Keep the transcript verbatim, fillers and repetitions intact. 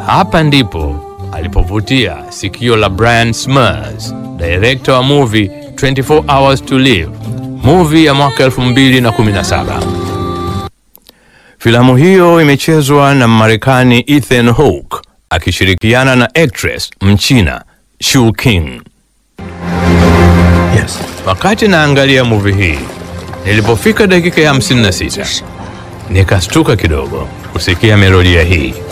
Hapa ndipo alipovutia sikio la Brian Smers, director wa movie twenty-four hours to Live, movie ya mwaka elfu mbili na kumi na saba. Filamu hiyo imechezwa na Marekani Ethan Hawke akishirikiana na actress Mchina Shu King. Yes. Wakati naangalia movie hii, nilipofika dakika ya hamsini na sita, nikastuka kidogo kusikia melodia hii.